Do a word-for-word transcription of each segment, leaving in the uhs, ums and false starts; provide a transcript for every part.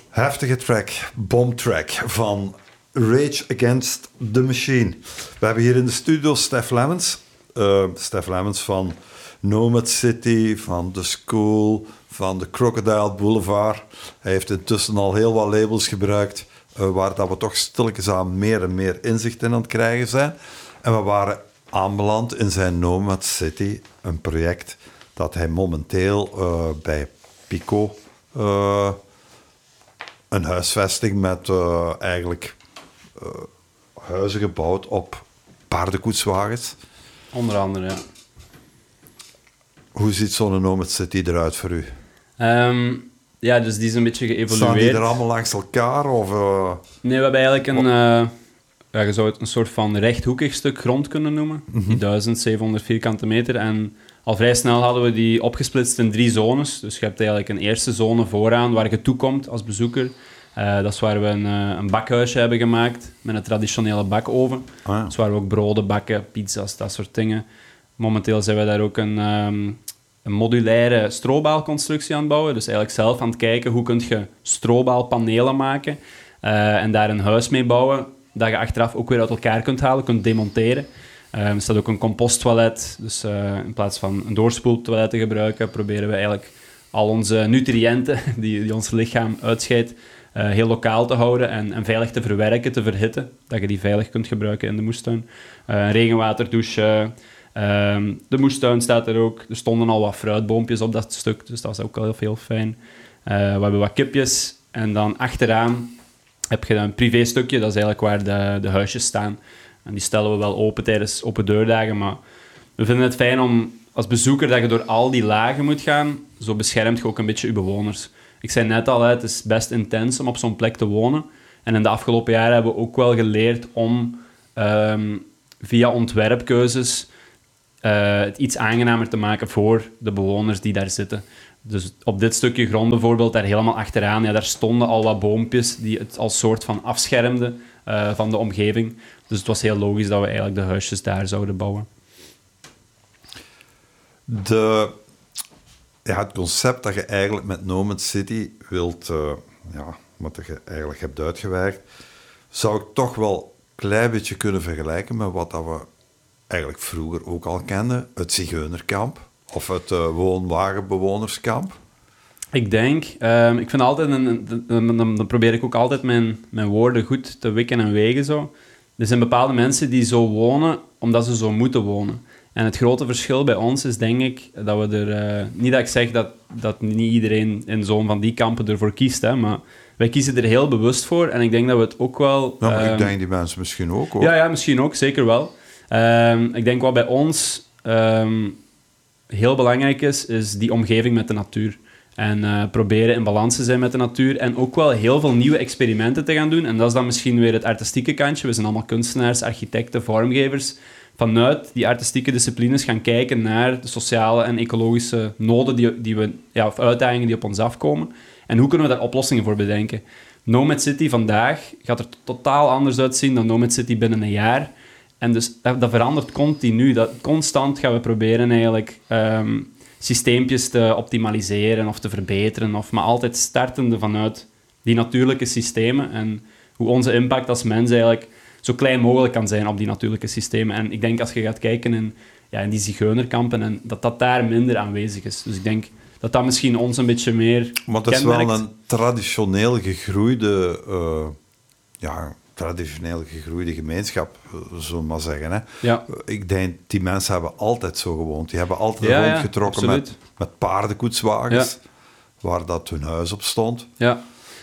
Heftige track, bomtrack van Rage Against the Machine. We hebben hier in de studio Stef Lemmens. Uh, Stef Lemmens van Nomad City, van The School, van de Crocodile Boulevard. Hij heeft intussen al heel wat labels gebruikt, uh, waar dat we toch stilletjes aan meer en meer inzicht in aan het krijgen zijn. En we waren aanbeland in zijn Nomad City, een project dat hij momenteel uh, bij Pico... Uh, een huisvesting met uh, eigenlijk uh, huizen gebouwd op paardenkoetswagens. Onder andere, ja. Hoe ziet zo'n Nomad City eruit voor u? Um, ja, dus die is een beetje geëvolueerd. Staan die er allemaal langs elkaar? Of, uh... Nee, we hebben eigenlijk een... Uh, ja, je zou het een soort van rechthoekig stuk grond kunnen noemen. Mm-hmm. Die duizend zevenhonderd vierkante meter. En al vrij snel hadden we die opgesplitst in drie zones. Dus je hebt eigenlijk een eerste zone vooraan waar je toekomt als bezoeker. Uh, dat is waar we een, uh, een bakhuisje hebben gemaakt met een traditionele bakoven. Ah, ja. Dus waar we ook broden bakken, pizza's, dat soort dingen. Momenteel zijn we daar ook een, um, een modulaire strobaalconstructie aan het bouwen. Dus eigenlijk zelf aan het kijken hoe kun je strobaalpanelen maken uh, en daar een huis mee bouwen dat je achteraf ook weer uit elkaar kunt halen, kunt demonteren. Uh, er staat ook een composttoilet, dus uh, in plaats van een doorspoeltoilet te gebruiken, proberen we eigenlijk al onze nutriënten die, die ons lichaam uitscheidt, uh, heel lokaal te houden en, en veilig te verwerken, te verhitten, dat je die veilig kunt gebruiken in de moestuin. Uh, een regenwaterdouche, uh, de moestuin staat er ook. Er stonden al wat fruitboompjes op dat stuk, dus dat is ook wel heel fijn. Uh, we hebben wat kipjes en dan achteraan heb je een privéstukje, dat is eigenlijk waar de, de huisjes staan. En die stellen we wel open tijdens open deurdagen, maar we vinden het fijn om als bezoeker dat je door al die lagen moet gaan. Zo beschermt je ook een beetje je bewoners. Ik zei net al, het is best intens om op zo'n plek te wonen. En in de afgelopen jaren hebben we ook wel geleerd om um, via ontwerpkeuzes uh, het iets aangenamer te maken voor de bewoners die daar zitten. Dus op dit stukje grond bijvoorbeeld, daar helemaal achteraan, ja, daar stonden al wat boompjes die het als soort van afschermden uh, van de omgeving. Dus het was heel logisch dat we eigenlijk de huisjes daar zouden bouwen. De, ja, het concept dat je eigenlijk met Nomad City wilt, uh, ja, wat je eigenlijk hebt uitgewerkt, zou ik toch wel een klein beetje kunnen vergelijken met wat dat we eigenlijk vroeger ook al kenden, het Zigeunerkamp. Of het uh, woonwagenbewonerskamp? Ik denk, um, ik vind altijd, een, dan, dan, dan probeer ik ook altijd mijn, mijn woorden goed te wikken en wegen zo. Er zijn bepaalde mensen die zo wonen, omdat ze zo moeten wonen. En het grote verschil bij ons is, denk ik, dat we er... Uh, niet dat ik zeg dat, dat niet iedereen in zo'n van die kampen ervoor kiest, hè, maar wij kiezen er heel bewust voor. En ik denk dat we het ook wel... Ja, maar um, ik denk die mensen misschien ook, hoor. Ja, ja, misschien ook, zeker wel. Um, ik denk wat bij ons... Um, heel belangrijk is, is die omgeving met de natuur. En uh, proberen in balans te zijn met de natuur. En ook wel heel veel nieuwe experimenten te gaan doen. En dat is dan misschien weer het artistieke kantje. We zijn allemaal kunstenaars, architecten, vormgevers. Vanuit die artistieke disciplines gaan kijken naar de sociale en ecologische noden die, die we, ja, of uitdagingen die op ons afkomen. En hoe kunnen we daar oplossingen voor bedenken? Nomad City vandaag gaat er totaal anders uitzien dan Nomad City binnen een jaar. En dus dat, dat verandert continu. Dat, constant gaan we proberen eigenlijk um, systeempjes te optimaliseren of te verbeteren. Of, maar altijd startende vanuit die natuurlijke systemen. En hoe onze impact als mens eigenlijk zo klein mogelijk kan zijn op die natuurlijke systemen. En ik denk als je gaat kijken in, ja, in die zigeunerkampen, en dat dat daar minder aanwezig is. Dus ik denk dat dat misschien ons een beetje meer Maar het is wel een traditioneel gegroeide... Uh, ja, traditioneel gegroeide gemeenschap, zullen we maar zeggen. Hè? Ja. Ik denk, die mensen hebben altijd zo gewoond. Die hebben altijd ja, rondgetrokken ja, met, met paardenkoetswagens, ja. waar dat hun huis op stond. Ja.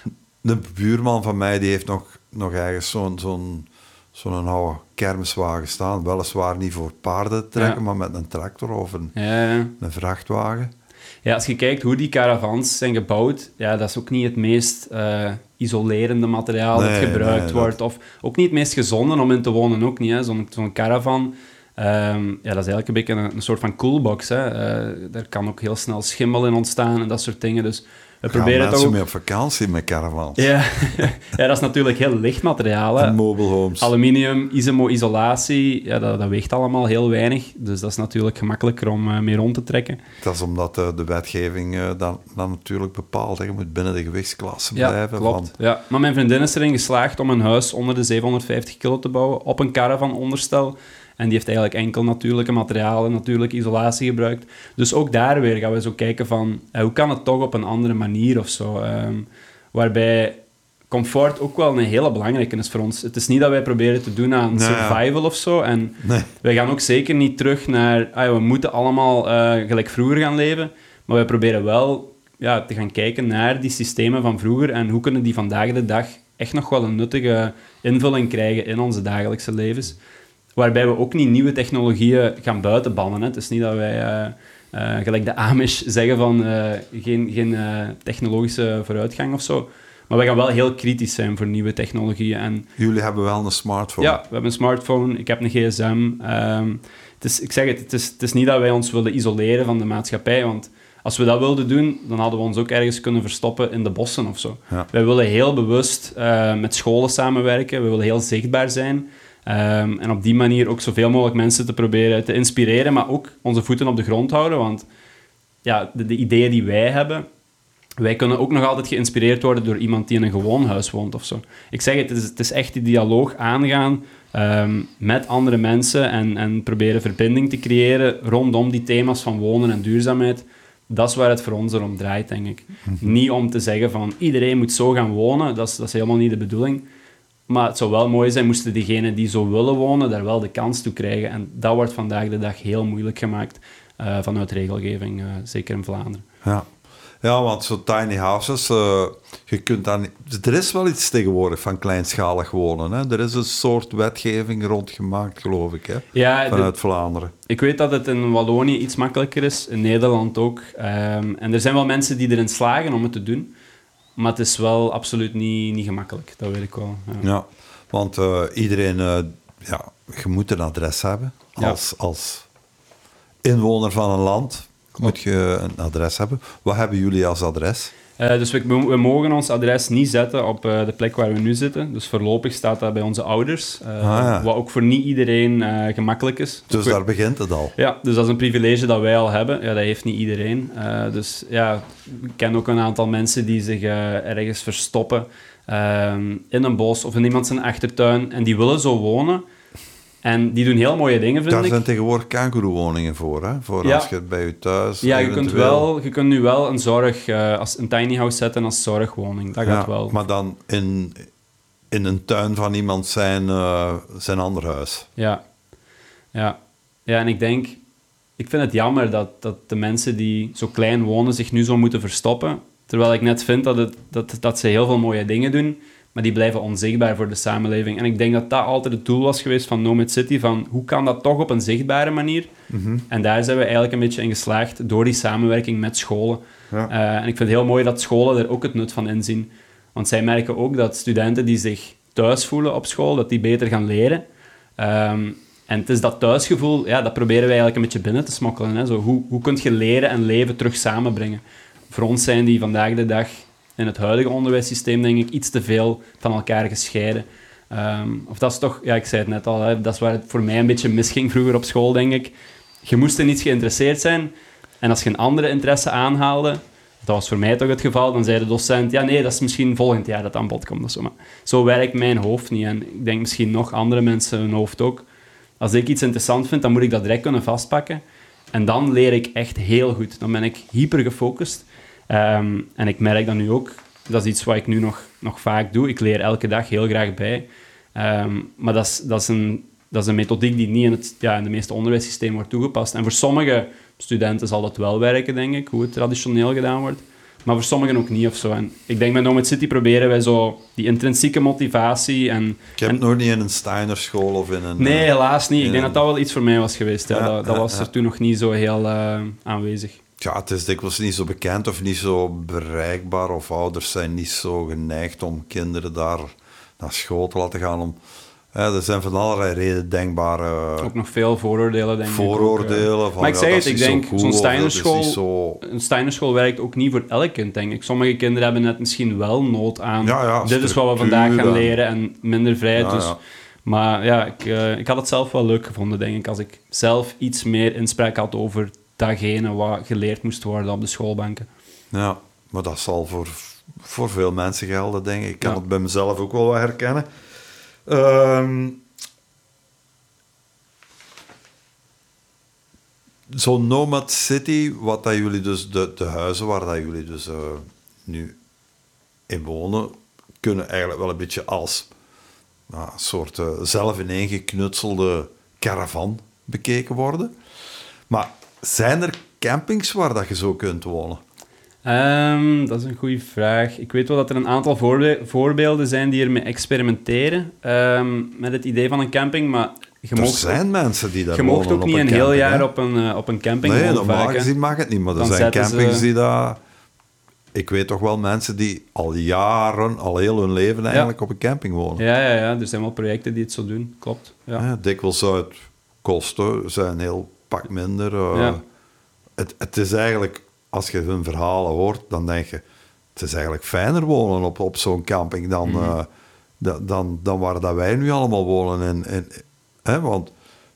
De buurman van mij, die heeft nog, nog ergens zo'n, zo'n, zo'n oude kermiswagen staan. Weliswaar niet voor paarden trekken, ja. maar met een tractor of een, ja, ja. een vrachtwagen. Ja, als je kijkt hoe die caravans zijn gebouwd, ja, dat is ook niet het meest uh, isolerende materiaal nee, dat gebruikt nee, wordt. Dat... Of ook niet het meest gezonde om in te wonen, ook niet. Hè. Zo'n, zo'n caravan, um, ja, dat is eigenlijk een beetje een, een soort van coolbox. Hè. Uh, daar kan ook heel snel schimmel in ontstaan en dat soort dingen. Dus we Gaan proberen mensen toch ook... mee op vakantie met caravans? Ja. Ja, dat is natuurlijk heel licht materiaal. Hè. En mobile homes. Aluminium, isimo-isolatie, ja, dat, dat weegt allemaal heel weinig. Dus dat is natuurlijk gemakkelijker om uh, mee rond te trekken. Dat is omdat uh, de wetgeving uh, dat, dat natuurlijk bepaalt. Hè. Je moet binnen de gewichtsklasse Ja, blijven. klopt. Van... Ja, maar mijn vriendin is erin geslaagd om een huis onder de zevenhonderdvijftig kilo te bouwen op een caravan onderstel. En die heeft eigenlijk enkel natuurlijke materialen, natuurlijke isolatie gebruikt. Dus ook daar weer gaan we zo kijken van, uh, hoe kan het toch op een andere manier of zo. Um, waarbij comfort ook wel een hele belangrijke is voor ons. Het is niet dat wij proberen te doen aan nee, survival ja. of zo. En nee. wij gaan ook zeker niet terug naar, ah, we moeten allemaal uh, gelijk vroeger gaan leven. Maar wij proberen wel ja, te gaan kijken naar die systemen van vroeger en hoe kunnen die vandaag de dag echt nog wel een nuttige invulling krijgen in onze dagelijkse levens. Waarbij we ook niet nieuwe technologieën gaan buitenbannen. Hè. Het is niet dat wij, uh, uh, gelijk de Amish, zeggen van uh, geen, geen uh, technologische vooruitgang of zo. Maar wij gaan wel heel kritisch zijn voor nieuwe technologieën. En, jullie hebben wel een smartphone. Ja, we hebben een smartphone. Ik heb een gsm. Um, het is, ik zeg het, het is, het is niet dat wij ons willen isoleren van de maatschappij, want als we dat wilden doen, dan hadden we ons ook ergens kunnen verstoppen in de bossen of zo. Ja. Wij willen heel bewust uh, met scholen samenwerken. We willen heel zichtbaar zijn. Um, en op die manier ook zoveel mogelijk mensen te proberen te inspireren, maar ook onze voeten op de grond houden. Want ja, de, de ideeën die wij hebben, wij kunnen ook nog altijd geïnspireerd worden door iemand die in een gewoon huis woont of zo. Ik zeg het, het is, het is echt die dialoog aangaan um, met andere mensen en, en proberen verbinding te creëren rondom die thema's van wonen en duurzaamheid. Dat is waar het voor ons erom draait, denk ik. Mm-hmm. Niet om te zeggen van iedereen moet zo gaan wonen, dat is, dat is helemaal niet de bedoeling. Maar het zou wel mooi zijn, moesten diegenen die zo willen wonen, daar wel de kans toe krijgen. En dat wordt vandaag de dag heel moeilijk gemaakt uh, vanuit regelgeving, uh, zeker in Vlaanderen. Ja, ja want zo tiny houses, uh, je kunt dan niet... Er is wel iets tegenwoordig van kleinschalig wonen. Hè? Er is een soort wetgeving rondgemaakt, geloof ik, hè? Ja, vanuit de, Vlaanderen. Ik weet dat het in Wallonië iets makkelijker is, in Nederland ook. Um, en er zijn wel mensen die erin slagen om het te doen. Maar het is wel absoluut niet, niet gemakkelijk, dat weet ik wel. Ja, ja want uh, iedereen... Uh, ja, je moet een adres hebben. Als, ja. als inwoner van een land moet je een adres hebben. Wat hebben jullie als adres? Uh, dus we, we mogen ons adres niet zetten op uh, de plek waar we nu zitten. Dus voorlopig staat dat bij onze ouders. Uh, ah, ja. Wat ook voor niet iedereen uh, gemakkelijk is. Dus ook daar we... begint het al? Ja, dus dat is een privilege dat wij al hebben. Ja, dat heeft niet iedereen. Uh, dus ja, ik ken ook een aantal mensen die zich uh, ergens verstoppen uh, in een bos of in iemand zijn achtertuin. En die willen zo wonen. En die doen heel mooie dingen, vind Daar ik. zijn tegenwoordig kangoeroewoningen voor, hè? Voor ja. als je bij je thuis... Ja, je kunt, wel, je kunt nu wel een zorg, uh, als een tiny house zetten als zorgwoning. Dat gaat ja, wel. Maar dan in, in een tuin van iemand zijn, uh, zijn ander huis. Ja. Ja. Ja, en ik denk... Ik vind het jammer dat, dat de mensen die zo klein wonen zich nu zo moeten verstoppen. Terwijl ik net vind dat, het, dat, dat ze heel veel mooie dingen doen, maar die blijven onzichtbaar voor de samenleving. En ik denk dat dat altijd het doel was geweest van Nomad City, van hoe kan dat toch op een zichtbare manier? Mm-hmm. En daar zijn we eigenlijk een beetje in geslaagd door die samenwerking met scholen. Ja. Uh, en ik vind het heel mooi dat scholen er ook het nut van inzien. Want zij merken ook dat studenten die zich thuis voelen op school, dat die beter gaan leren. Um, en het is dat thuisgevoel, ja, dat proberen wij eigenlijk een beetje binnen te smokkelen. Hè? Zo, hoe, hoe kun je leren en leven terug samenbrengen? Voor ons zijn die vandaag de dag in het huidige onderwijssysteem, denk ik, iets te veel van elkaar gescheiden. Um, of dat is toch, ja, ik zei het net al, hè, dat is waar het voor mij een beetje misging vroeger op school, denk ik. Je moest in iets geïnteresseerd zijn en als je een andere interesse aanhaalde, dat was voor mij toch het geval, dan zei de docent, ja nee, dat is misschien volgend jaar dat aan bod komt. Of zo. Maar zo werkt mijn hoofd niet en ik denk misschien nog andere mensen hun hoofd ook. Als ik iets interessant vind, dan moet ik dat direct kunnen vastpakken. En dan leer ik echt heel goed. Dan ben ik hyper gefocust. Um, en ik merk dat nu ook. Dat is iets wat ik nu nog, nog vaak doe. Ik leer elke dag heel graag bij. Um, maar dat is, dat, is een, dat is een methodiek die niet in het ja, in de meeste onderwijssystemen wordt toegepast. En voor sommige studenten zal dat wel werken, denk ik, hoe het traditioneel gedaan wordt. Maar voor sommigen ook niet of zo. En ik denk, met Nomad City proberen wij zo die intrinsieke motivatie en... Ik heb en, het nog niet in een Steiner school of in een... Nee, helaas niet. Ik denk een, dat dat wel iets voor mij was geweest. Ja. Ja, dat dat ja, was er ja. toen nog niet zo heel uh, aanwezig. Ja, het is dikwijls niet zo bekend of niet zo bereikbaar. Of ouders zijn niet zo geneigd om kinderen daar naar school te laten gaan. Om, Hè, er zijn van allerlei redenen denkbare... Ook nog veel vooroordelen, denk vooroordelen, ik. Vooroordelen. Maar ik ja, zeg het, ik denk, zo zo'n Steinerschool, zo... een Steinerschool werkt ook niet voor elk kind, denk ik. Sommige kinderen hebben net misschien wel nood aan. Ja, ja, dit is wat we vandaag gaan en... leren en minder vrijheid. Ja, dus... ja. Maar ja, ik, uh, ik had het zelf wel leuk gevonden, denk ik, als ik zelf iets meer inspraak had over datgene wat geleerd moest worden op de schoolbanken. Ja, maar dat zal voor, voor veel mensen gelden, denk ik. Ik kan ja. het bij mezelf ook wel wat herkennen. Um, Zo'n Nomad City, wat dat jullie dus, de, de huizen waar dat jullie dus uh, nu in wonen, kunnen eigenlijk wel een beetje als nou, een soort uh, zelf ineengeknutselde caravan bekeken worden. Maar zijn er campings waar dat je zo kunt wonen? Um, dat is een goede vraag. Ik weet wel dat er een aantal voorbe- voorbeelden zijn die ermee experimenteren um, met het idee van een camping, maar je er mocht zijn ook, mensen die daar je wonen mocht ook op niet een een camping, heel jaar hè? op een, uh, op een camping nee, wonen. normaal vaak, gezien mag het niet, maar er Dan zijn campings ze... die daar... Ik weet toch wel mensen die al jaren, al heel hun leven eigenlijk ja. op een camping wonen. Ja, ja, ja, er zijn wel projecten die het zo doen, klopt. Ja. Ja, dikwijls zou het kosten, zijn heel pak minder. Uh, ja. het, het is eigenlijk, als je hun verhalen hoort, dan denk je, het is eigenlijk fijner wonen op, op zo'n camping dan, mm. uh, dan, dan, dan waar dat wij nu allemaal wonen. En, en, hè, want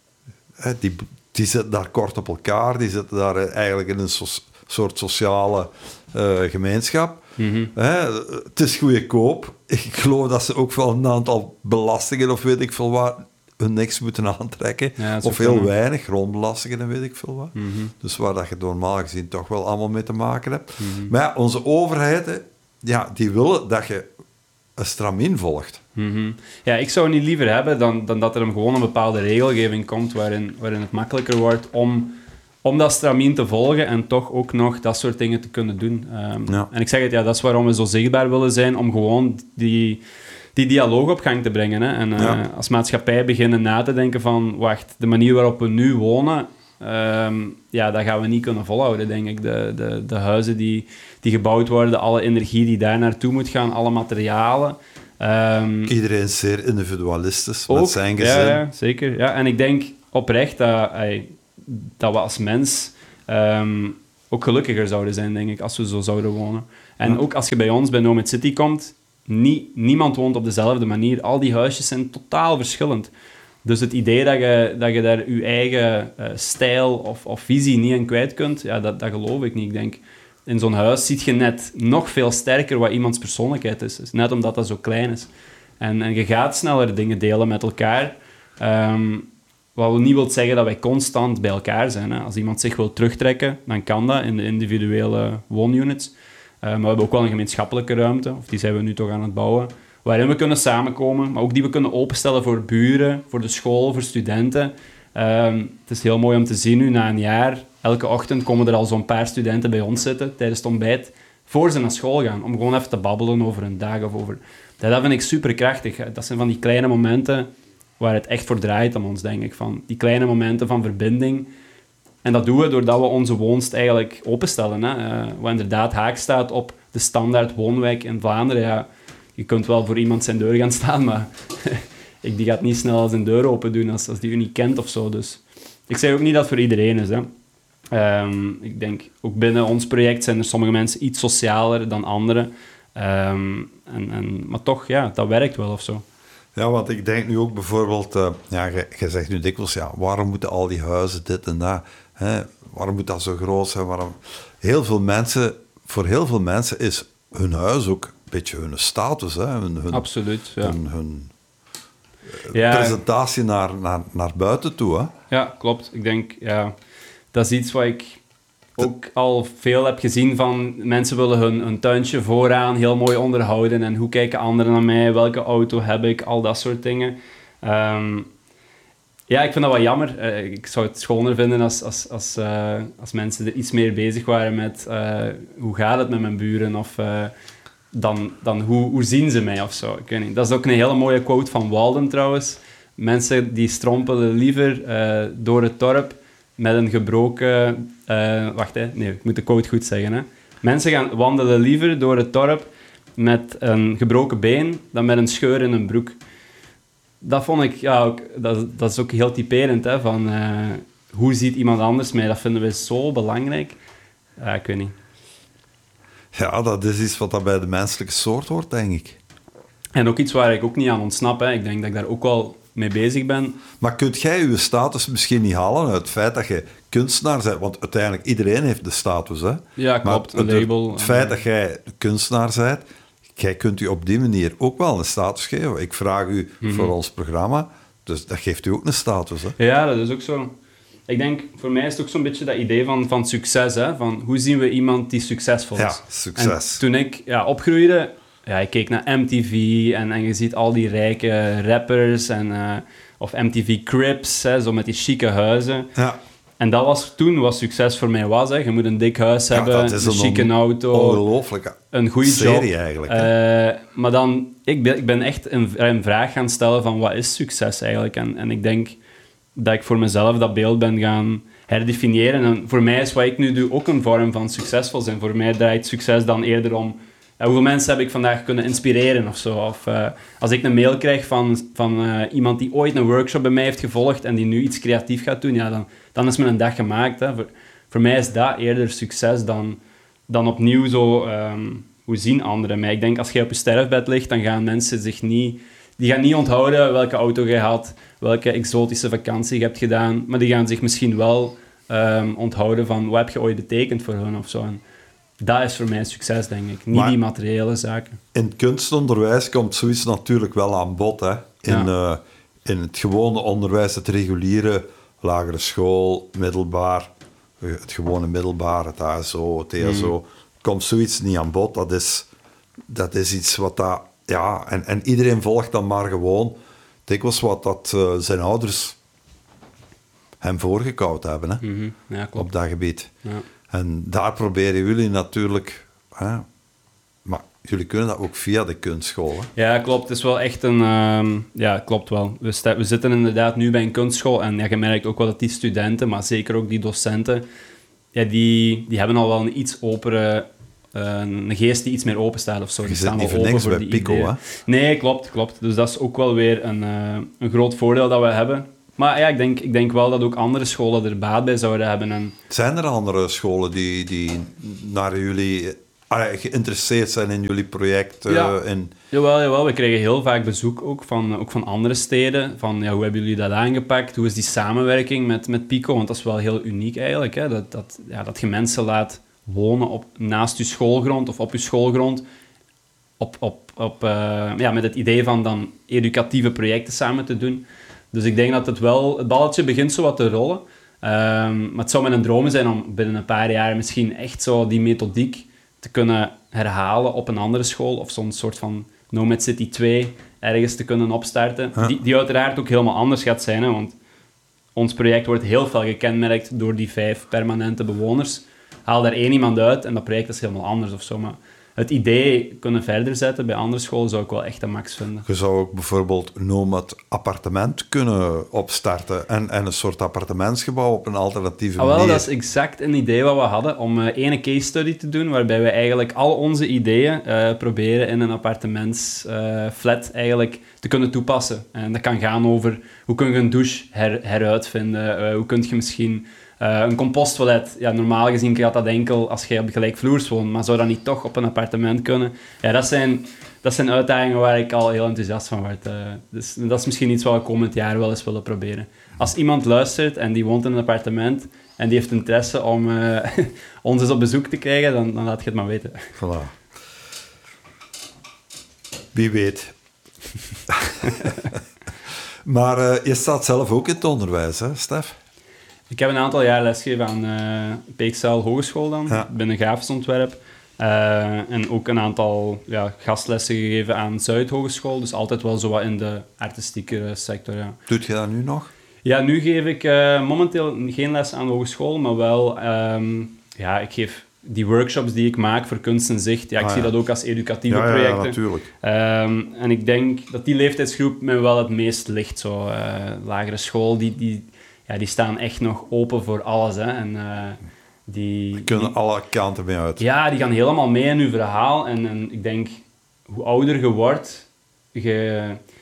hè, die, die zitten daar kort op elkaar, die zitten daar eigenlijk in een so, soort sociale uh, gemeenschap. Mm-hmm. Hè, het is goedkoop. Ik geloof dat ze ook wel een aantal belastingen of weet ik veel wat hun niks moeten aantrekken. Ja, of heel kunnen. weinig, grondbelastingen en weet ik veel wat. Mm-hmm. Dus waar dat je normaal gezien toch wel allemaal mee te maken hebt. Mm-hmm. Maar ja, onze overheden, ja, die willen dat je een stramien volgt. Mm-hmm. Ja, ik zou het niet liever hebben dan, dan dat er een gewoon een bepaalde regelgeving komt waarin, waarin het makkelijker wordt om, om dat stramien te volgen en toch ook nog dat soort dingen te kunnen doen. Um, Ja. En ik zeg het, ja, dat is waarom we zo zichtbaar willen zijn, om gewoon die... die dialoog op gang te brengen. Hè? En uh, ja. als maatschappij beginnen na te denken van, wacht, de manier waarop we nu wonen, um, ja, dat gaan we niet kunnen volhouden, denk ik. De, de, de huizen die, die gebouwd worden, alle energie die daar naartoe moet gaan, alle materialen. Um, Iedereen is zeer individualistisch ook, met zijn gezin. Ja, ja, zeker. Ja. En ik denk oprecht dat, ey, dat we als mens um, ook gelukkiger zouden zijn, denk ik, als we zo zouden wonen. En ja. ook als je bij ons bij Nomad City komt, Nie, niemand woont op dezelfde manier. Al die huisjes zijn totaal verschillend. Dus het idee dat je, dat je daar je eigen uh, stijl of, of visie niet in kwijt kunt, ja, dat, dat geloof ik niet. Ik denk, in zo'n huis zie je net nog veel sterker wat iemands persoonlijkheid is. Dus net omdat dat zo klein is. En, en je gaat sneller dingen delen met elkaar. Um, wat niet wil zeggen dat wij constant bij elkaar zijn. Hè. Als iemand zich wil terugtrekken, dan kan dat in de individuele woonunits. Uh, maar we hebben ook wel een gemeenschappelijke ruimte, of die zijn we nu toch aan het bouwen, waarin we kunnen samenkomen, maar ook die we kunnen openstellen voor buren, voor de school, voor studenten. Uh, het is heel mooi om te zien nu, na een jaar, elke ochtend komen er al zo'n paar studenten bij ons zitten, tijdens het ontbijt, voor ze naar school gaan, om gewoon even te babbelen over een dag of over... Dat vind ik super krachtig. Dat zijn van die kleine momenten waar het echt voor draait om ons, denk ik. Van die kleine momenten van verbinding. En dat doen we doordat we onze woonst eigenlijk openstellen. Hè. Uh, wat inderdaad haak staat op de standaard woonwijk in Vlaanderen. Ja, je kunt wel voor iemand zijn deur gaan staan, maar ik, die gaat niet snel zijn deur open doen als, als die u niet kent of zo. Dus ik zeg ook niet dat het voor iedereen is. Hè. Um, ik denk, ook binnen ons project zijn er sommige mensen iets socialer dan anderen. Um, en, en, maar toch, ja, dat werkt wel of zo. Ja, want ik denk nu ook bijvoorbeeld... Uh, ja, je zegt nu dikwijls, ja, waarom moeten al die huizen dit en dat? Hè? Waarom moet dat zo groot zijn? Waarom... Heel veel mensen, voor heel veel mensen is hun huis ook een beetje hun status. Hè? Hun, hun, Absoluut, ja. Hun, hun uh, ja. presentatie naar, naar, naar buiten toe. Hè? Ja, klopt. Ik denk, ja, dat is iets wat ik ook al veel heb gezien van mensen willen hun, hun tuintje vooraan heel mooi onderhouden en hoe kijken anderen naar mij, welke auto heb ik, al dat soort dingen. Um, ja, ik vind dat wel jammer. Uh, ik zou het schoner vinden als, als, als, uh, als mensen er iets meer bezig waren met uh, hoe gaat het met mijn buren of uh, dan, dan hoe, hoe zien ze mij of zo. Ik weet niet. Dat is ook een hele mooie quote van Walden trouwens. Mensen die strompelen liever uh, door het dorp met een gebroken... Uh, wacht, hè. Nee, ik moet de quote goed zeggen. Hè. Mensen gaan wandelen liever door het dorp met een gebroken been dan met een scheur in hun broek. dat vond ik, ja, ook, dat, dat is ook heel typerend, hè, van uh, hoe ziet iemand anders mij? Dat vinden we zo belangrijk. Ja, ik weet niet. Ja, dat is iets wat dat bij de menselijke soort hoort, denk ik. En ook iets waar ik ook niet aan ontsnap. Hè. Ik denk dat ik daar ook wel mee bezig ben. Maar kunt jij je status misschien niet halen uit het feit dat je kunstenaar bent? Want uiteindelijk, iedereen heeft de status, hè? Ja, klopt. Maar een label. Het feit dat jij kunstenaar bent, jij kunt je op die manier ook wel een status geven. Ik vraag u mm-hmm. voor ons programma, dus dat geeft u ook een status, hè? Ja, dat is ook zo. Ik denk, voor mij is het ook zo'n beetje dat idee van, van succes, hè? Van hoe zien we iemand die succesvol is? Ja, succes. En toen ik ja, opgroeide, ja, ik keek naar M T V en, en je ziet al die rijke rappers en, uh, of M T V Cribs, hè, zo met die chique huizen. Ja. En dat was toen wat succes voor mij was. Hè. Je moet een dik huis ja, hebben, een, een chique on- auto, ongelooflijke een goede serie job. eigenlijk. Uh, maar dan, ik ben, ik ben echt een, een vraag gaan stellen van wat is succes eigenlijk? En, en ik denk dat ik voor mezelf dat beeld ben gaan herdefiniëren. En voor mij is wat ik nu doe ook een vorm van succesvol zijn. Voor mij draait succes dan eerder om uh, hoeveel mensen heb ik vandaag kunnen inspireren of zo. Of uh, als ik een mail krijg van, van uh, iemand die ooit een workshop bij mij heeft gevolgd en die nu iets creatief gaat doen, ja, dan, dan is mijn dag gemaakt. Hè. Voor, voor mij is dat eerder succes dan, dan opnieuw zo... Um, hoe zien anderen mij? Ik denk, als jij op je sterfbed ligt, dan gaan mensen zich niet... Die gaan niet onthouden welke auto je had, welke exotische vakantie je hebt gedaan, maar die gaan zich misschien wel um, onthouden van wat heb je ooit betekend voor hun of zo. En dat is voor mij succes, denk ik. Niet maar die materiële zaken. In het kunstonderwijs komt zoiets natuurlijk wel aan bod. Hè? In, ja. uh, in het gewone onderwijs, het reguliere, lagere school, middelbaar, het gewone middelbaar, het H S O, het T S O, mm. komt zoiets niet aan bod. Dat is, dat is iets wat dat... Ja, en, en iedereen volgt dan maar gewoon dikwijls wat dat uh, zijn ouders hem voorgekauwd hebben, hè, mm-hmm. ja, klopt. op dat gebied. Ja. En daar proberen jullie natuurlijk... Hè, maar jullie kunnen dat ook via de kunstschool, hè? Ja, klopt. Het is wel echt een... Um, ja, klopt wel. We, st- we zitten inderdaad nu bij een kunstschool en ja, je merkt ook wel dat die studenten, maar zeker ook die docenten, ja, die, die hebben al wel een iets opere... Uh, een geest die iets meer open staat of zo. Die je staan zit wel niet open voor voor bij die Pico, ideeën. hè? Nee, klopt, klopt. Dus dat is ook wel weer een, uh, een groot voordeel dat we hebben. Maar ja, ik denk, ik denk wel dat ook andere scholen er baat bij zouden hebben. En... Zijn er andere scholen die, die naar jullie uh, geïnteresseerd zijn in jullie project? Uh, ja. in... Jawel, jawel. We krijgen heel vaak bezoek ook van, ook van andere steden. Van, ja, hoe hebben jullie dat aangepakt? Hoe is die samenwerking met, met Pico? Want dat is wel heel uniek eigenlijk. Hè? Dat, dat, ja, dat je mensen laat... wonen op, naast je schoolgrond of op je schoolgrond, op, op, op, uh, ja, met het idee van dan educatieve projecten samen te doen. Dus ik denk dat het wel... Het balletje begint zo wat te rollen. Um, maar het zou mijn droom zijn om binnen een paar jaar misschien echt zo die methodiek te kunnen herhalen op een andere school of zo'n soort van Nomad City twee ergens te kunnen opstarten. Huh? Die, die uiteraard ook helemaal anders gaat zijn, hè, want ons project wordt heel veel gekenmerkt door die vijf permanente bewoners. Haal daar één iemand uit en dat project is helemaal anders of zo. Maar het idee kunnen verder zetten bij andere scholen zou ik wel echt een max vinden. Je zou ook bijvoorbeeld Nomad appartement kunnen opstarten en, en een soort appartementsgebouw op een alternatieve ah, wel, manier. Dat is exact een idee wat we hadden, om uh, ene case study te doen, waarbij we eigenlijk al onze ideeën uh, proberen in een appartementsflat uh, eigenlijk te kunnen toepassen. En dat kan gaan over hoe kun je een douche her, heruitvinden, uh, hoe kun je misschien... Uh, een composttoilet, ja, normaal gezien gaat dat enkel als je op gelijkvloers woont, maar zou dat niet toch op een appartement kunnen? Ja, dat zijn, dat zijn uitdagingen waar ik al heel enthousiast van word. Uh, dus dat is misschien iets wat we komend jaar wel eens willen proberen. Als iemand luistert en die woont in een appartement en die heeft interesse om uh, ons eens op bezoek te krijgen, dan, dan laat je het maar weten. Voilà. Wie weet. Maar uh, je staat zelf ook in het onderwijs, hè, Stef? Ik heb een aantal jaar lesgegeven aan uh, Peekzaal Hogeschool dan, ja. binnen grafisch ontwerp. Uh, en ook een aantal ja, gastlessen gegeven aan Zuid Hogeschool. Dus altijd wel zo wat in de artistieke sector. Ja. Doet je dat nu nog? Ja, nu geef ik uh, momenteel geen les aan de hogeschool, maar wel... Um, ja, ik geef die workshops die ik maak voor kunst en zicht. Ja, ik ah, zie ja. dat ook als educatieve ja, ja, projecten. Ja, natuurlijk. Um, en ik denk dat die leeftijdsgroep me wel het meest ligt. Zo, uh, lagere school, die... die Ja, die staan echt nog open voor alles. Hè. En, uh, die, die kunnen die, alle kanten mee uit. Ja, die gaan helemaal mee in uw verhaal. En, en ik denk, hoe ouder je wordt, je,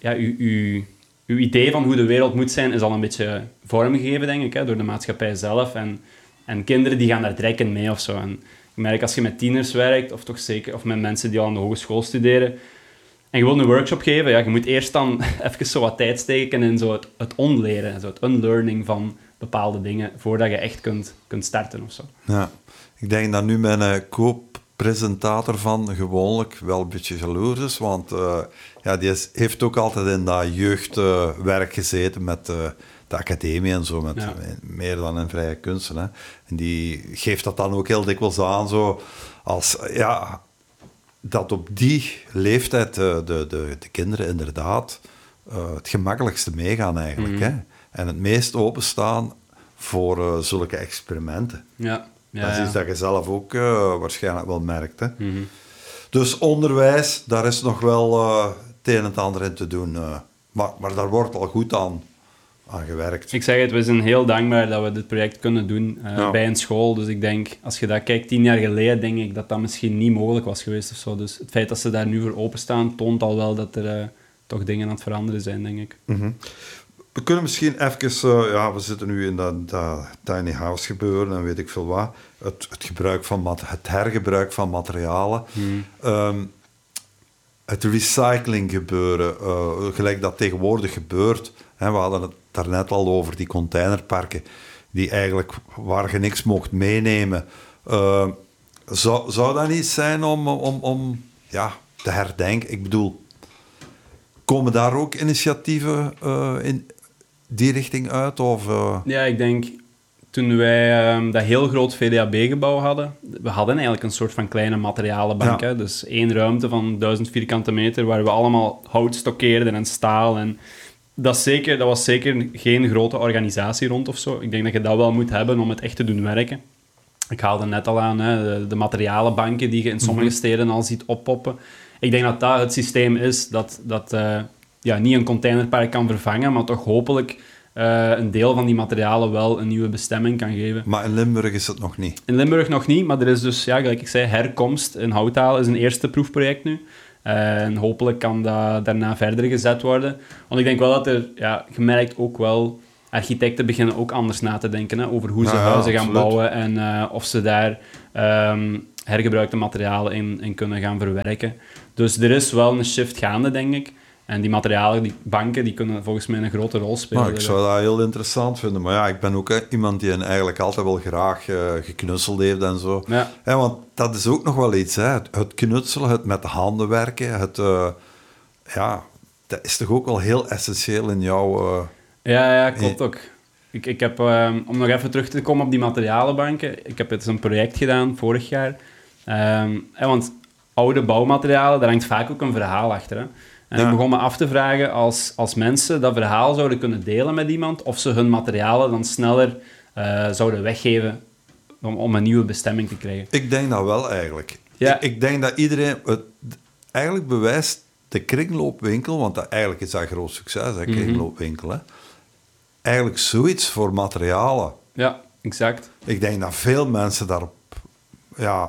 ja, uw, uw, uw idee van hoe de wereld moet zijn is al een beetje vormgegeven, denk ik, hè, door de maatschappij zelf. En, en kinderen die gaan daar direct in mee of zo. En ik merk als je met tieners werkt, of toch zeker, of met mensen die al aan de hogeschool studeren, en je wilt een workshop geven, ja, je moet eerst dan even zo wat tijd steken in zo het, het onleren, zo het unlearning van bepaalde dingen, voordat je echt kunt, kunt starten of zo. Ja, ik denk dat nu mijn uh, co-presentator van gewoonlijk wel een beetje jaloers is, want uh, ja, die is, heeft ook altijd in dat jeugdwerk uh, gezeten met uh, de academie en zo, met ja. meer dan in vrije kunsten. Hè. En die geeft dat dan ook heel dikwijls aan, zo als, ja, dat op die leeftijd uh, de, de, de kinderen inderdaad uh, het gemakkelijkste meegaan eigenlijk. Mm-hmm. Hè. En het meest openstaan voor uh, zulke experimenten. Ja. Ja, dat is ja. iets dat je zelf ook uh, waarschijnlijk wel merkt. Hè. Mm-hmm. Dus onderwijs, daar is nog wel uh, het een en het ander in te doen. Uh, maar, maar daar wordt al goed aan, aan gewerkt. Ik zeg het, we zijn heel dankbaar dat we dit project kunnen doen uh, ja. bij een school. Dus ik denk, als je dat kijkt, tien jaar geleden, denk ik dat dat misschien niet mogelijk was geweest of zo. Dus het feit dat ze daar nu voor openstaan, toont al wel dat er uh, toch dingen aan het veranderen zijn, denk ik. Mm-hmm. We kunnen misschien even... Uh, ja, we zitten nu in dat, dat tiny house gebeuren en weet ik veel wat. Het, het, gebruik van mat- het hergebruik van materialen. Hmm. Um, het recycling gebeuren, uh, gelijk dat tegenwoordig gebeurt. Hè, we hadden het daarnet al over die containerparken, die eigenlijk, waar je niks mocht meenemen. Uh, zou, zou dat niet zijn om, om, om ja, te herdenken? Ik bedoel, komen daar ook initiatieven uh, in die richting uit? Of, uh... Ja, ik denk, toen wij um, dat heel groot V D A B-gebouw hadden, we hadden eigenlijk een soort van kleine materialenbank. Ja. Hè? Dus één ruimte van duizend vierkante meter, waar we allemaal hout stockeerden en staal. En dat, zeker, dat was zeker geen grote organisatie rond of zo. Ik denk dat je dat wel moet hebben om het echt te doen werken. Ik haalde net al aan, hè, de, de materialenbanken die je in sommige Mm-hmm. steden al ziet oppoppen. Ik denk dat dat het systeem is dat, dat uh, ja, niet een containerpark kan vervangen, maar toch hopelijk uh, een deel van die materialen wel een nieuwe bestemming kan geven. Maar in Limburg is het nog niet. In Limburg nog niet, maar er is dus, ja, gelijk ik zei, Herkomst in Houthalen is een eerste proefproject nu. Uh, en hopelijk kan dat daarna verder gezet worden. Want ik denk wel dat er, ja, je merkt ook wel, architecten beginnen ook anders na te denken hè, over hoe ze ja, huizen ja, gaan absoluut. bouwen en uh, of ze daar um, hergebruikte materialen in, in kunnen gaan verwerken. Dus er is wel een shift gaande, denk ik. En die materialen, die banken, die kunnen volgens mij een grote rol spelen. Nou, ik zou dat heel interessant vinden. Maar ja, ik ben ook hè, iemand die eigenlijk altijd wel graag uh, geknutseld heeft en zo. Ja. Hè, want dat is ook nog wel iets. Hè. Het, het knutselen, het met de handen werken, het... Uh, ja, dat is toch ook wel heel essentieel in jouw... Uh, ja, ja, klopt ook. Ik, ik heb, um, om nog even terug te komen op die materialenbanken, ik heb eens een project gedaan vorig jaar. Um, hè, want oude bouwmaterialen, daar hangt vaak ook een verhaal achter. Hè. En ja. ik begon me af te vragen, als, als mensen dat verhaal zouden kunnen delen met iemand, of ze hun materialen dan sneller uh, zouden weggeven om, om een nieuwe bestemming te krijgen. Ik denk dat wel, eigenlijk. Ja. Ik, ik denk dat iedereen... Het, eigenlijk bewijst de kringloopwinkel, want dat, eigenlijk is dat een groot succes, hè, kringloopwinkel, hè. Eigenlijk zoiets voor materialen. Ja, exact. Ik denk dat veel mensen daarop... Ja,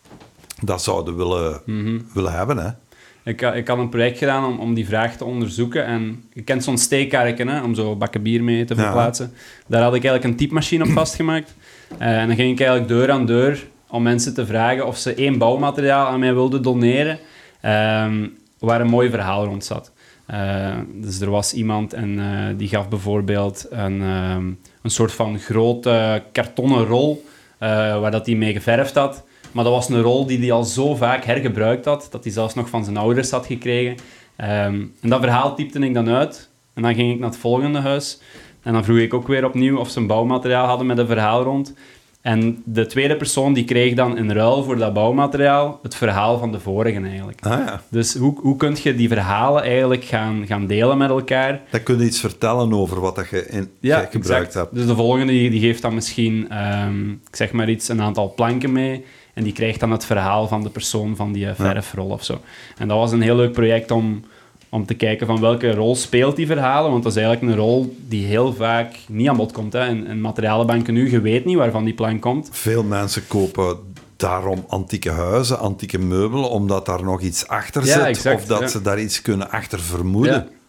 dat zouden willen, mm-hmm. willen hebben, hè. Ik, ik had een project gedaan om, om die vraag te onderzoeken. En je kent zo'n steekkarken, hè, om zo bakken bier mee te verplaatsen. Ja. Daar had ik eigenlijk een typemachine op vastgemaakt. Uh, en dan ging ik eigenlijk deur aan deur om mensen te vragen of ze één bouwmateriaal aan mij wilden doneren, um, waar een mooi verhaal rond zat. Uh, dus er was iemand en uh, die gaf bijvoorbeeld een, um, een soort van grote kartonnen rol, uh, waar dat hij mee geverfd had. Maar dat was een rol die hij al zo vaak hergebruikt had, dat hij zelfs nog van zijn ouders had gekregen. Um, en dat verhaal typte ik dan uit. En dan ging ik naar het volgende huis. En dan vroeg ik ook weer opnieuw of ze een bouwmateriaal hadden met een verhaal rond. En de tweede persoon die kreeg dan in ruil voor dat bouwmateriaal het verhaal van de vorige eigenlijk. Ah, ja. Dus hoe, hoe kun je die verhalen eigenlijk gaan, gaan delen met elkaar? Dan kun je iets vertellen over wat dat je, in, ja, je gebruikt exact. hebt. Dus de volgende die, die geeft dan misschien, um, ik zeg maar iets, een aantal planken mee. En die krijgt dan het verhaal van de persoon van die uh, verfrol ja. of zo. En dat was een heel leuk project om, om te kijken van welke rol speelt die verhalen. Want dat is eigenlijk een rol die heel vaak niet aan bod komt. Hè. In, in materialenbanken nu, je weet niet waarvan die plank komt. Veel mensen kopen daarom antieke huizen, antieke meubelen, omdat daar nog iets achter ja, zit. Exact, of dat ja. ze daar iets kunnen achter vermoeden. Ja.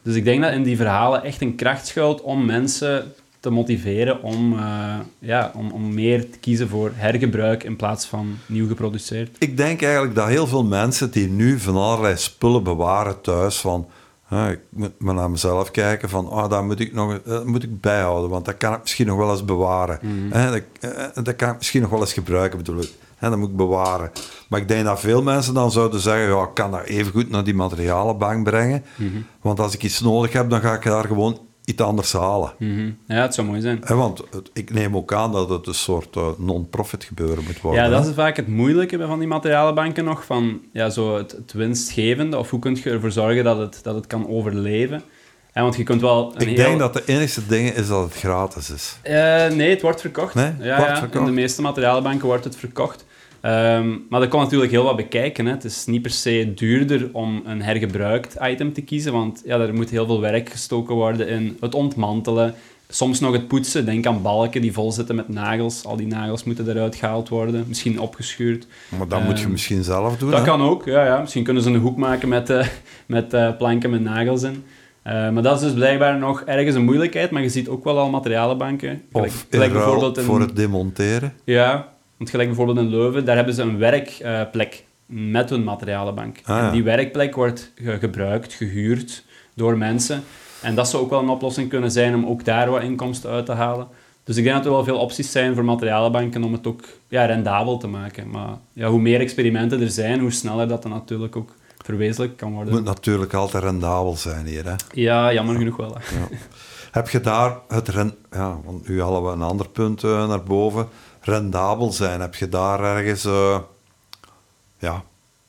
Dus ik denk dat in die verhalen echt een kracht schuilt om mensen te motiveren om, uh, ja, om, om meer te kiezen voor hergebruik in plaats van nieuw geproduceerd. Ik denk eigenlijk dat heel veel mensen die nu van allerlei spullen bewaren thuis, van uh, ik moet maar naar mezelf kijken, van oh, dat moet ik nog dat moet ik bijhouden, want dat kan ik misschien nog wel eens bewaren. Mm-hmm. uh, dat, uh, dat kan ik misschien nog wel eens gebruiken, bedoel ik. Uh, dat moet ik bewaren. Maar ik denk dat veel mensen dan zouden zeggen, ja, ik kan dat even goed naar die materialenbank brengen, mm-hmm. want als ik iets nodig heb, dan ga ik daar gewoon iets anders halen. Mm-hmm. Ja, het zou mooi zijn. En want het, ik neem ook aan dat het een soort uh, non-profit gebeuren moet worden. Ja, dat hè? is vaak het moeilijke bij van die materialenbanken nog, van ja, zo het, het winstgevende, of hoe kun je ervoor zorgen dat het, dat het kan overleven. Ja, want je kunt wel een ik heel... denk dat de enige ding is dat het gratis is. Uh, nee, het wordt verkocht. Nee? Ja, wordt ja, verkocht? in de meeste materialenbanken wordt het verkocht. Um, maar dat kan natuurlijk heel wat bekijken. Hè. Het is niet per se duurder om een hergebruikt item te kiezen, want ja, er moet heel veel werk gestoken worden in het ontmantelen. Soms nog het poetsen. Denk aan balken die vol zitten met nagels. Al die nagels moeten eruit gehaald worden. Misschien opgeschuurd. Maar dat um, moet je misschien zelf doen. Dat hè? kan ook, ja, ja. Misschien kunnen ze een hoek maken met, uh, met uh, planken met nagels in. Uh, maar dat is dus blijkbaar nog ergens een moeilijkheid. Maar je ziet ook wel al materialenbanken. Gelijk, of gelijk bijvoorbeeld in, voor het demonteren. Ja, want gelijk bijvoorbeeld in Leuven, daar hebben ze een werkplek uh, met hun materialenbank. Ah, ja. En die werkplek wordt ge- gebruikt, gehuurd door mensen. En dat zou ook wel een oplossing kunnen zijn om ook daar wat inkomsten uit te halen. Dus ik denk dat er wel veel opties zijn voor materialenbanken om het ook ja, rendabel te maken. Maar ja, hoe meer experimenten er zijn, hoe sneller dat dan natuurlijk ook verwezenlijk kan worden. Het moet natuurlijk altijd rendabel zijn hier, hè? Ja, jammer genoeg wel. Ja. Heb je daar het... Ren- ja, want nu halen we een ander punt uh, naar boven. Rendabel zijn. Heb je daar ergens... Uh, ja...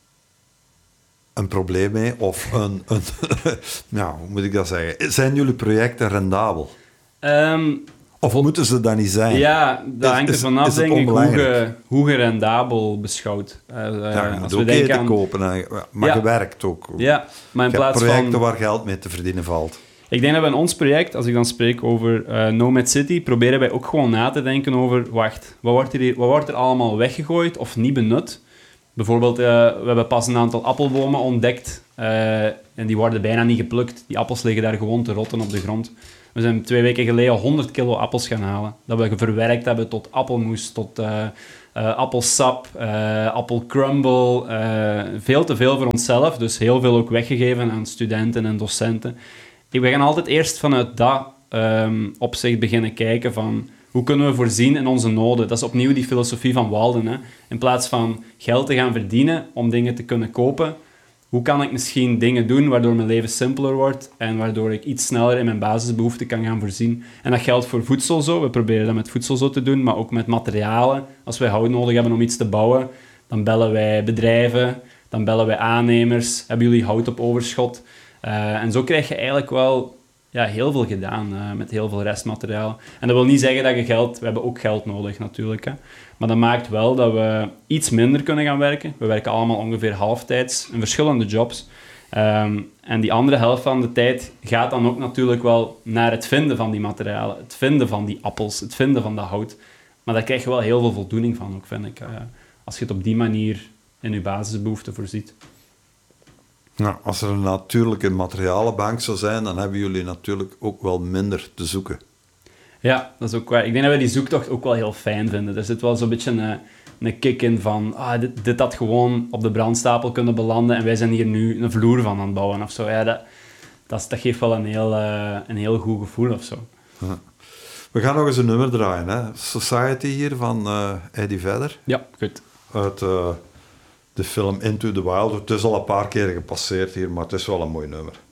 een probleem mee? Of een... een nou, hoe moet ik dat zeggen? Zijn jullie projecten rendabel? Um, of moeten ze dat niet zijn? Ja, dat hangt er vanaf, denk ik, hoe je, hoe je rendabel beschouwt. Uh, ja, je als moet ook eten aan... kopen, maar ja. je werkt ook. Ja, maar in je plaats hebt projecten van... waar geld mee te verdienen valt. Ik denk dat we in ons project, als ik dan spreek over uh, Nomad City, proberen wij ook gewoon na te denken over, wacht, wat wordt er, hier, wat wordt er allemaal weggegooid of niet benut? Bijvoorbeeld, uh, we hebben pas een aantal appelbomen ontdekt uh, en die worden bijna niet geplukt. Die appels liggen daar gewoon te rotten op de grond. We zijn twee weken geleden honderd kilo appels gaan halen. Dat we verwerkt hebben tot appelmoes, tot uh, uh, appelsap, uh, appelcrumble. Uh, veel te veel voor onszelf, dus heel veel ook weggegeven aan studenten en docenten. We gaan altijd eerst vanuit dat um, opzicht beginnen kijken van hoe kunnen we voorzien in onze noden. Dat is opnieuw die filosofie van Walden. Hè? In plaats van geld te gaan verdienen om dingen te kunnen kopen, hoe kan ik misschien dingen doen waardoor mijn leven simpeler wordt en waardoor ik iets sneller in mijn basisbehoeften kan gaan voorzien. En dat geldt voor voedsel zo. We proberen dat met voedsel zo te doen, maar ook met materialen. Als wij hout nodig hebben om iets te bouwen, dan bellen wij bedrijven, dan bellen wij aannemers. Hebben jullie hout op overschot? Uh, en zo krijg je eigenlijk wel ja, heel veel gedaan uh, met heel veel restmateriaal. En dat wil niet zeggen dat je geld... We hebben ook geld nodig natuurlijk. Hè. Maar dat maakt wel dat we iets minder kunnen gaan werken. We werken allemaal ongeveer halftijds in verschillende jobs. Um, en die andere helft van de tijd gaat dan ook natuurlijk wel naar het vinden van die materialen. Het vinden van die appels, het vinden van dat hout. Maar daar krijg je wel heel veel voldoening van ook, vind ik. Uh, als je het op die manier in je basisbehoeften voorziet. Nou, als er een natuurlijke materialenbank zou zijn, dan hebben jullie natuurlijk ook wel minder te zoeken. Ja, dat is ook waar. Ik denk dat wij die zoektocht ook wel heel fijn vinden. Er zit wel zo'n beetje een, een kick in van ah, dit, dit had gewoon op de brandstapel kunnen belanden en wij zijn hier nu een vloer van aan het bouwen of zo. Ja, dat, dat, dat geeft wel een heel, uh, een heel goed gevoel of zo. Ja. We gaan nog eens een nummer draaien, hè? Society hier van uh, Eddie Vedder. Ja, goed. Uit... Uh, de film Into the Wild. Het is al een paar keer gepasseerd hier, maar het is wel een mooi nummer.